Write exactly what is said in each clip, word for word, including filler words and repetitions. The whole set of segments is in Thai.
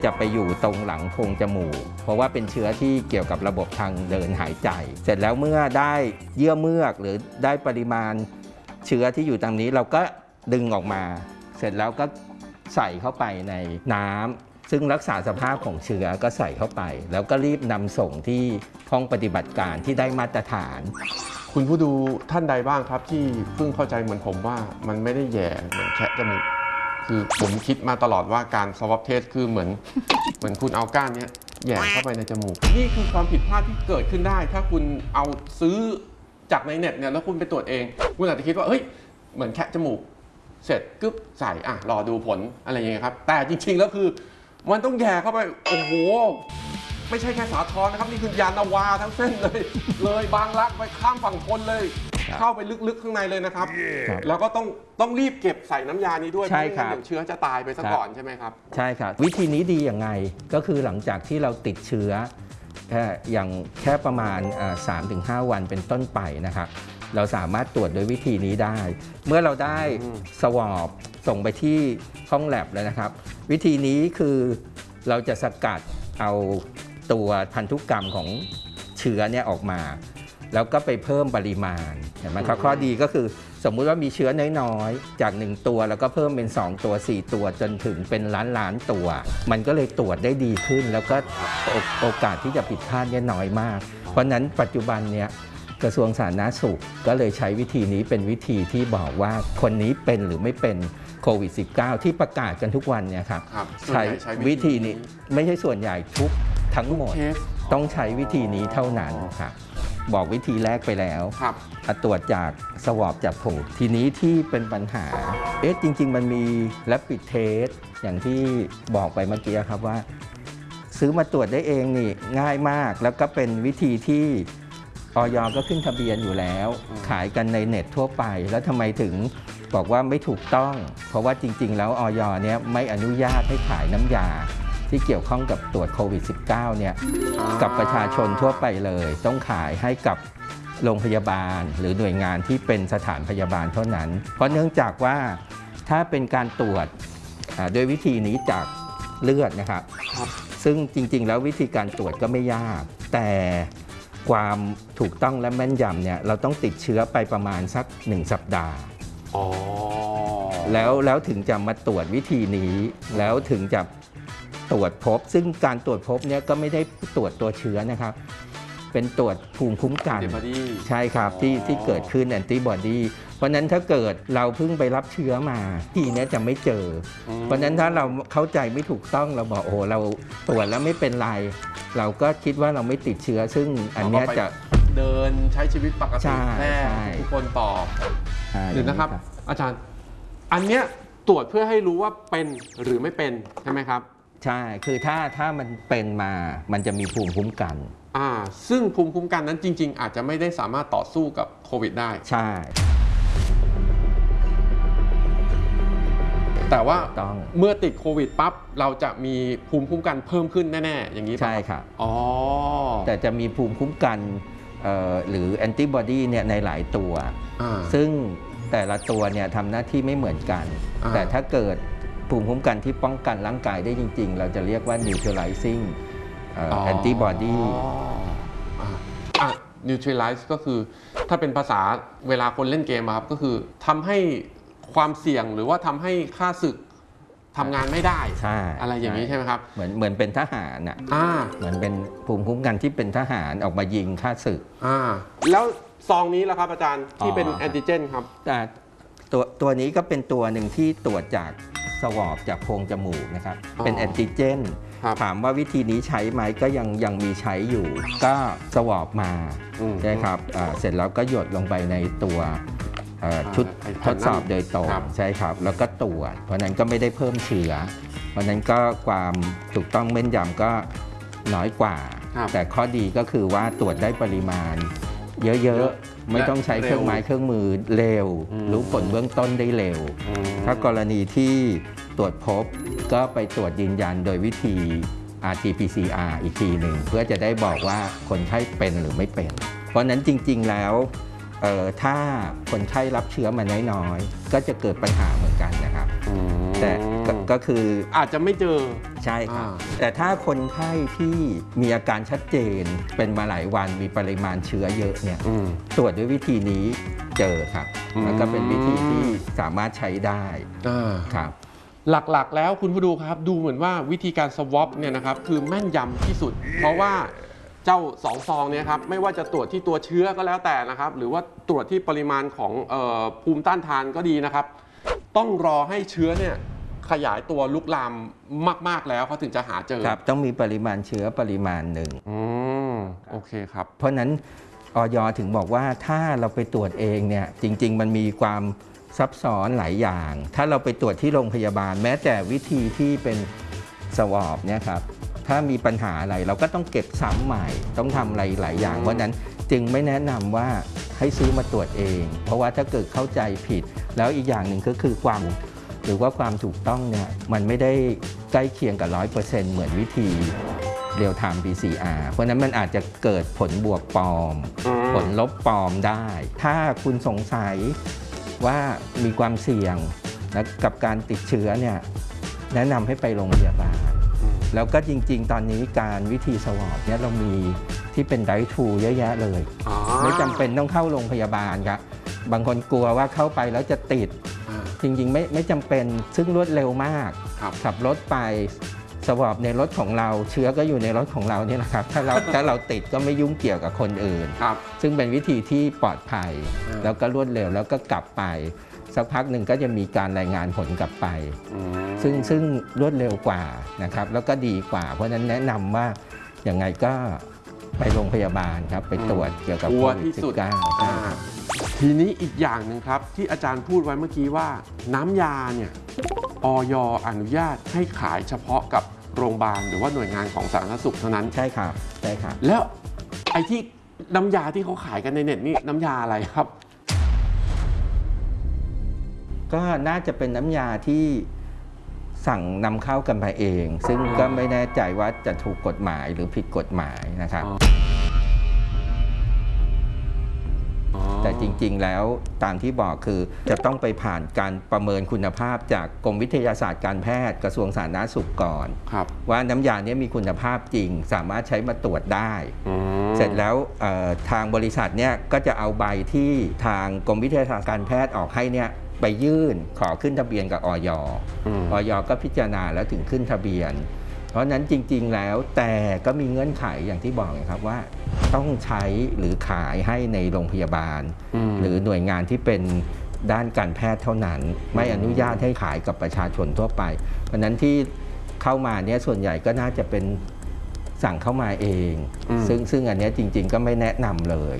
จะไปอยู่ตรงหลังโพรงจมูกเพราะว่าเป็นเชื้อที่เกี่ยวกับระบบทางเดินหายใจเสร็จแล้วเมื่อได้เยื่อเมือกหรือได้ปริมาณเชื้อที่อยู่ตรงนี้เราก็ดึงออกมาเสร็จแล้วก็ใส่เข้าไปในน้ำซึ่งรักษาสภาพของเชื้อก็ใส่เข้าไปแล้วก็รีบนำส่งที่ห้องปฏิบัติการที่ได้มาตรฐานคุณผู้ดูท่านใดบ้างครับที่เพิ่งเข้าใจเหมือนผมว่ามันไม่ได้แย่เหมือนแคะจมูกคือผมคิดมาตลอดว่าการ swab test คือเหมือนเหมือนคุณเอาก้านนี้แย่เข้าไปในจมูกนี่คือความผิดพลาดที่เกิดขึ้นได้ถ้าคุณเอาซื้อจากในเน็ตเนี่ยแล้วคุณไปตรวจเองคุณอาจจะคิดว่าเฮ้ยเหมือนแคะจมูกเสร็จกึ๊บใส่อ่ะรอดูผลอะไรอย่างเงี้ยครับแต่จริงๆแล้วคือมันต้องแย่เข้าไปโอ้โหไม่ใช่แค่สาทรนะครับนี่คือยานนาวาทั้งเส้นเลยเลยบางรักไปข้ามฝั่งทนเลยเข้าไปลึกๆข้างในเลยนะครับแล้วก็ต้องต้องรีบเก็บใส่น้ำยานี้ด้วยเพราะไม่งั้นเดี๋ยวเชื้อจะตายไปซะก่อนใช่ไหมครับใช่ครับวิธีนี้ดีอย่างไงก็คือหลังจากที่เราติดเชื้อแค่อย่างแค่ประมาณ สามถึงห้า วันเป็นต้นไปนะครับเราสามารถตรวจโดยวิธีนี้ได้ เมื่อเราได้สวอปส่งไปที่ห้องแลบแล้วนะครับวิธีนี้คือเราจะสกัดเอาตัวพันธุกรรมของเชื้อเนี่ยออกมาแล้วก็ไปเพิ่มปริมาณเห็นไหมครับข้อดีก็คือสมมุติว่ามีเชื้อน้อยๆจากหนึ่งตัวแล้วก็เพิ่มเป็นสองตัวสี่ตัวจนถึงเป็นล้านล้านตัวมันก็เลยตรวจได้ดีขึ้นแล้วก็โอกาสที่จะผิดพลาดเนี่ยน้อยมากเพราะนั้นปัจจุบันเนี่ยกระทรวงสาธารณสุขก็เลยใช้วิธีนี้เป็นวิธีที่บอกว่าคนนี้เป็นหรือไม่เป็นโควิด สิบเก้า ที่ประกาศกันทุกวันเนี่ยครับใช้วิธีนี้ไม่ใช่ส่วนใหญ่ทุกทั้งหมดต้องใช้วิธีนี้เท่านั้นครับบอกวิธีแรกไปแล้วตรวจจากสวอปจากผงทีนี้ที่เป็นปัญหาเอ๊ะจริงๆมันมีแรปปิดเทสอย่างที่บอกไปเมื่อกี้ครับว่าซื้อมาตรวจได้เองนี่ง่ายมากแล้วก็เป็นวิธีที่อย.ก็ขึ้นทะเบียนอยู่แล้วขายกันในเน็ตทั่วไปแล้วทำไมถึงบอกว่าไม่ถูกต้องเพราะว่าจริงๆแล้วอย.เนี่ยไม่อนุญาตให้ขายน้ำยาที่เกี่ยวข้องกับตรวจโควิด สิบเก้า เนี่ยกับประชาชนทั่วไปเลยต้องขายให้กับโรงพยาบาลหรือหน่วยงานที่เป็นสถานพยาบาลเท่านั้นเพราะเนื่องจากว่าถ้าเป็นการตรวจโดยวิธีนี้จากเลือดนะครับซึ่งจริงๆแล้ววิธีการตรวจก็ไม่ยากแต่ความถูกต้องและแม่นยำเนี่ยเราต้องติดเชื้อไปประมาณสักหนึ่งสัปดาห์แล้วแล้วถึงจะมาตรวจวิธีนี้แล้วถึงจะตรวจพบซึ่งการตรวจพบเนี่ยก็ไม่ได้ตรวจตัวเชื้อนะครับเป็นตรวจภูมิคุ้มกันใช่ครับที่ที่เกิดขึ้นแอนติบอดีเพราะนั้นถ้าเกิดเราเพิ่งไปรับเชื้อมาทีนี้จะไม่เจอเพราะนั้นถ้าเราเข้าใจไม่ถูกต้องเราบอกโอ้เราตรวจแล้วไม่เป็นไรเราก็คิดว่าเราไม่ติดเชื้อซึ่งอันนี้จะเดินใช้ชีวิตปกติแน่ทุกคนต่อหรือนะครับอาจารย์อันเนี้ยตรวจเพื่อให้รู้ว่าเป็นหรือไม่เป็นใช่ไหมครับใช่คือถ้าถ้ามันเป็นมามันจะมีภูมิคุ้มกันอ่าซึ่งภูมิคุ้มกันนั้นจริงๆอาจจะไม่ได้สามารถต่อสู้กับโควิดได้ใช่แต่ว่าเมื่อติดโควิดปั๊บเราจะมีภูมิคุ้มกันเพิ่มขึ้นแน่ๆอย่างนี้ใช่ครับอ๋อแต่จะมีภูมิคุ้มกันหรือแอนติบอดีเนี่ยในหลายตัวซึ่งแต่ละตัวเนี่ยทำหน้าที่ไม่เหมือนกันแต่ถ้าเกิดภูมิคุ้มกันที่ป้องกันร่างกายได้จริงๆเราจะเรียกว่า neutralizing antibody neutralize ก็คือถ้าเป็นภาษาเวลาคนเล่นเกมครับก็คือทำให้ความเสี่ยงหรือว่าทำให้ค่าศึกทำงานไม่ได้อะไรอย่างนี้ใช่ไหมครับเหมือนเหมือนเป็นทหารน่ะเหมือนเป็นภูมิคุ้มกันที่เป็นทหารออกมายิงค่าศึกแล้วซองนี้ล่ะครับอาจารย์ที่เป็นแอนติเจนครับตัวตัวนี้ก็เป็นตัวหนึ่งที่ตรวจจากสวอปจากโพรงจมูกนะครับเป็นแอนติเจนถามว่าวิธีนี้ใช้ไหมก็ยังยังมีใช้อยู่ก็สวอปมาใช่ครับเสร็จแล้วก็หยดลงไปในตัวชุดทดสอบโดยตรงใช่ครับแล้วก็ตรวจเพราะนั้นก็ไม่ได้เพิ่มเชื้อเพราะนั้นก็ความถูกต้องแม่นยำก็น้อยกว่าแต่ข้อดีก็คือว่าตรวจได้ปริมาณเยอะๆไม่ต้องใช้เครื่องไม้เครื่องมือเร็วรู้ผลเบื้องต้นได้เร็วถ้ากรณีที่ตรวจพบก็ไปตรวจยืนยันโดยวิธี อาร์ ที พี ซี อาร์ อีกทีหนึ่งเพื่อจะได้บอกว่าคนไข้เป็นหรือไม่เป็นเพราะนั้นจริงๆแล้วถ้าคนไข้รับเชื้อมาน้อยๆก็จะเกิดปัญหาเหมือนกันนะครับแต่กก็คืออาจจะไม่เจอใช่ครับแต่ถ้าคนไข้ที่มีอาการชัดเจนเป็นมาหลายวันมีปริมาณเชื้อเยอะเนี่ยตรวจด้วยวิธีนี้เจอครับแล้วก็เป็นวิธีที่สามารถใช้ได้ครับหลักๆแล้วคุณผู้ดูครับดูเหมือนว่าวิธีการสวอปเนี่ยนะครับคือแม่นยำที่สุดเพราะว่าเจ้าสองซองเนี่ยครับไม่ว่าจะตรวจที่ตัวเชื้อก็แล้วแต่นะครับหรือว่าตรวจที่ปริมาณของเอ่อภูมิต้านทานก็ดีนะครับต้องรอให้เชื้อเนี่ยขยายตัวลุกลามมากๆแล้วเขาถึงจะหาเจอครับต้องมีปริมาณเชื้อปริมาณหนึ่งอืมโอเคครับเพราะนั้นอย.ถึงบอกว่าถ้าเราไปตรวจเองเนี่ยจริงๆมันมีความซับซ้อนหลายอย่าง ถ้าเราไปตรวจที่โรงพยาบาลแม้แต่วิธีที่เป็นสวอปเนี่ยครับถ้ามีปัญหาอะไรเราก็ต้องเก็บซ้ำใหม่ต้องทำอะไรหลายอย่างเพราะนั้นจึงไม่แนะนำว่าให้ซื้อมาตรวจเองเพราะว่าถ้าเกิดเข้าใจผิดแล้วอีกอย่างหนึ่งก็คือความหรือว่าความถูกต้องเนี่ยมันไม่ได้ใกล้เคียงกับ ร้อยเปอร์เซ็นต์ เหมือนวิธีเรียลไทม์ พี ซี อาร์ เพราะนั้นมันอาจจะเกิดผลบวกปลอมผลลบปลอมได้ ถ้าคุณสงสัยว่ามีความเสี่ยงนะกับการติดเชื้อเนี่ยแนะนำให้ไปโรงพยาบาลแล้วก็จริงๆตอนนี้การวิธีสวอปเนี่ยเรามีที่เป็นไดทูเยอะแยะเลยไม่จำเป็นต้องเข้าโรงพยาบาลครับบางคนกลัวว่าเข้าไปแล้วจะติดจริงๆไม่ไม่จำเป็นซึ่งรวดเร็วมากขับรถไปสวอปในรถของเราเชื้อก็อยู่ในรถของเราเนี่ยแหละครับถ้าเราถ้าเราติดก็ไม่ยุ่งเกี่ยวกับคนอื่นซึ่งเป็นวิธีที่ปลอดภัยแล้วก็รวดเร็วแล้วก็กลับไปสักพักหนึ่งก็จะมีการรายงานผลกลับไปซึ่งซึ่งรวดเร็วกว่านะครับแล้วก็ดีกว่าเพราะฉะนั้นแนะนำว่าอย่างไงก็ไปโรงพยาบาลครับไปตรวจเกี่ยวกับโควิด สิบเก้าทีนี้อีกอย่างหนึ่งครับที่อาจารย์พูดไว้เมื่อกี้ว่าน้ำยาเนี่ยอย.อนุญาตให้ขายเฉพาะกับโรงพยาบาลหรือว่าหน่วยงานของสาธารณสุขเท่านั้นใช่ครับใช่ครับแล้วไอ้ที่น้ำยาที่เขาขายกันในเน็ตนี่น้ำยาอะไรครับก็น่าจะเป็นน้ำยาที่สั่งนำเข้ากันมาเองซึ่งก็ไม่แน่ใจว่าจะถูกกฎหมายหรือผิดกฎหมายนะครับแต่จริงๆแล้วตามที่บอกคือจะต้องไปผ่านการประเมินคุณภาพจากกรมวิทยาศาสตร์การแพทย์กระทรวงสาธารณสุขก่อนว่าน้ำยานี้มีคุณภาพจริงสามารถใช้มาตรวจได้เสร็จแล้วทางบริษัทเนี่ยก็จะเอาใบที่ทางกรมวิทยาศาสตร์การแพทย์ออกให้เนี่ยไปยื่นขอขึ้นทะเบียนกับอย.อย.ก็พิจารณาแล้วถึงขึ้นทะเบียนเพราะนั้นจริงๆแล้วแต่ก็มีเงื่อนไขอย่างที่บอกนะครับว่าต้องใช้หรือขายให้ในโรงพยาบาลหรือหน่วยงานที่เป็นด้านการแพทย์เท่านั้นไม่อนุญาตให้ขายกับประชาชนทั่วไปเพราะนั้นที่เข้ามาเนี่ยส่วนใหญ่ก็น่าจะเป็นสั่งเข้ามาเองซึ่งซึ่งอันนี้จริงๆก็ไม่แนะนำเลย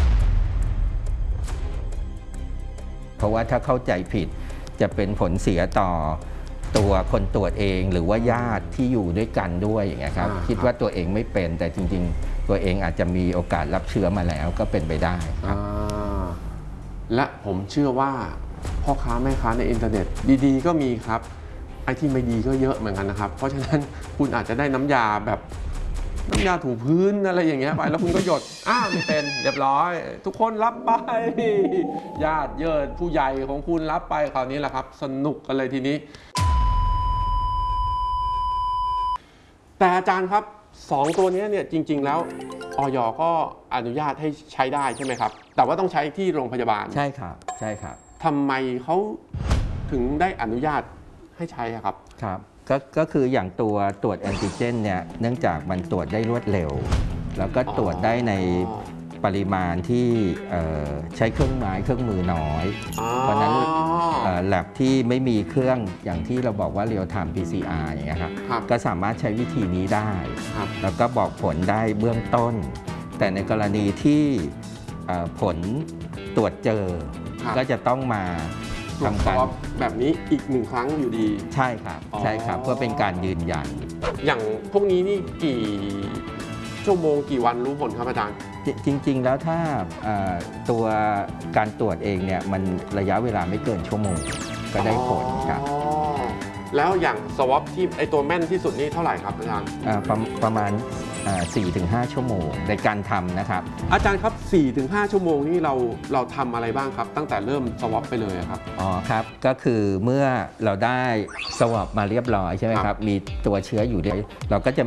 เพราะว่าถ้าเข้าใจผิดจะเป็นผลเสียต่อตัวคนตรวจเองหรือว่าญาติที่อยู่ด้วยกันด้วยอย่างเงี้ยครับคิดว่าตัวเองไม่เป็นแต่จริงๆตัวเองอาจจะมีโอกาสรับเชื้อมาแล้วก็เป็นไปได้ครับและผมเชื่อว่าพ่อค้าแม่ค้าในอินเทอร์เน็ตดีๆก็มีครับไอ้ที่ไม่ดีก็เยอะเหมือนกันนะครับเพราะฉะนั้นคุณอาจจะได้น้ำยาแบบน้ำยาถูพื้นอะไรอย่างเงี้ยไปแล้วคุณก็หยดอ้าวไม่เป็นเรียบร้อยทุกคนรับไปญาติเยิดผู้ใหญ่ของคุณรับไปคราวนี้แหละครับสนุกกันเลยทีนี้แต่อาจารย์ครับสองตัวนี้เนี่ยจริงๆแล้วอย.ก็อนุญาตให้ใช้ได้ใช่ไหมครับแต่ว่าต้องใช้ที่โรงพยาบาลใช่ครับใช่ครับทำไมเขาถึงได้อนุญาตให้ใช้ครับครับก็ก็คืออย่างตัวตรวจแอนติเจนเนี่ยเนื่องจากมันตรวจได้รวดเร็วแล้วก็ตรวจได้ในปริมาณที่ใช้เครื่องไม้เครื่องมือน้อยเพราะนั้นแลบที่ไม่มีเครื่องอย่างที่เราบอกว่า Real Time พี ซี อาร์ อย่างเงี้ยครับก็สามารถใช้วิธีนี้ได้แล้วก็บอกผลได้เบื้องต้นแต่ในกรณีที่ผลตรวจเจอก็จะต้องมาทำการแบบนี้อีกหนึ่งครั้งอยู่ดีใช่ครับใช่ครับเพื่อเป็นการยืนยันอย่างพวกนี้นี่กี่ชั่วโมงกี่วันรู้ผลครับอาจารย์จริงๆแล้วถ้าตัวการตรวจเองเนี่ยมันระยะเวลาไม่เกินชั่วโมงก็ได้ผลครับแล้วอย่างสวอปที่ไอตัวแม่นที่สุดนี่เท่าไหร่ครับอาจารย์ประประมาณสี่ถึงห้า ชั่วโมงในการทำนะครับอาจารย์ครับ สี่ถึงห้า ชั่วโมงนี่เราเราทำอะไรบ้างครับ ตั้งแต่เริ่มสวอปไปเลยอะครับอ๋อครับ ก็คือเมื่อเราได้สวอปมาเรียบร้อยใช่ไหมคครัรับ บ มีตัวเชื้ออยู่ด้วยเราก็จะ